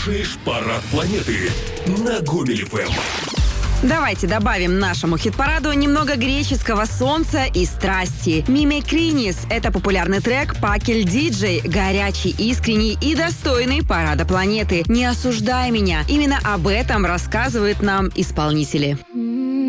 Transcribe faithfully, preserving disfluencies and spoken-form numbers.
слушаешь «Парад планеты» на Гомель эф эм. Давайте добавим нашему хит-параду немного греческого солнца и страсти. Миме Кринис – это популярный трек Пакель Диджей, горячий, искренний и достойный парада планеты. Не осуждай меня. Именно об этом рассказывают нам исполнители.